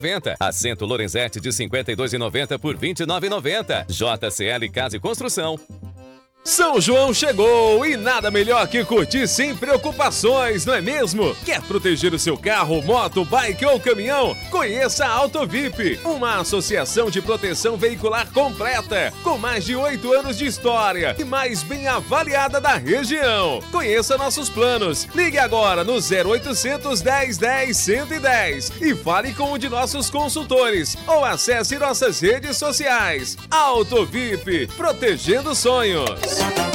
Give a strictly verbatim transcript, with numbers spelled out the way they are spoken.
Assento Lorenzetti de cinquenta e dois reais e noventa centavos por vinte e nove reais e noventa centavos. J C L Casa e Construção. São João chegou e nada melhor que curtir sem preocupações, não é mesmo? Quer proteger o seu carro, moto, bike ou caminhão? Conheça a Autovip, uma associação de proteção veicular completa, com mais de oito anos de história e mais bem avaliada da região. Conheça nossos planos. Ligue agora no zero oitocentos, dez, dez, cento e dez e fale com um de nossos consultores ou acesse nossas redes sociais. Autovip, protegendo sonhos.